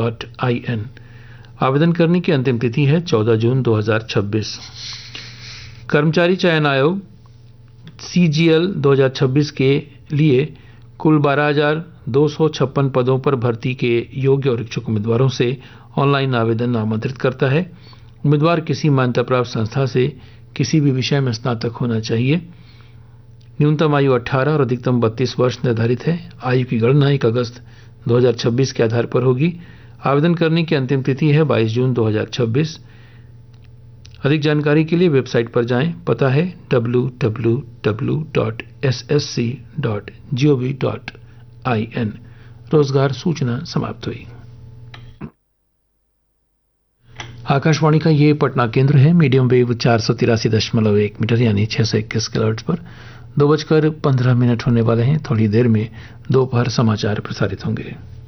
gov.in। आवेदन करने की अंतिम तिथि है 14 जून 2026। कर्मचारी चयन आयोग CGL 2026 के लिए कुल 12,256 पदों पर भर्ती के योग्य और इच्छुक उम्मीदवारों से ऑनलाइन आवेदन आमंत्रित करता है। उम्मीदवार किसी मान्यता प्राप्त संस्था से किसी भी विषय में स्नातक होना चाहिए। न्यूनतम आयु 18 और अधिकतम 32 वर्ष निर्धारित है। आयु की गणना 1 अगस्त 2026 के आधार पर होगी। आवेदन करने की अंतिम तिथि है 22 जून 2026। अधिक जानकारी के लिए वेबसाइट पर जाएं। पता है www.ssc.gov.in। रोजगार सूचना समाप्त हुई। आकाशवाणी का ये पटना केंद्र है। मीडियम वेव 483.1 मीटर यानी 621 किलोहर्ट्ज पर 2:15 होने वाले हैं। थोड़ी देर में दोपहर समाचार प्रसारित होंगे।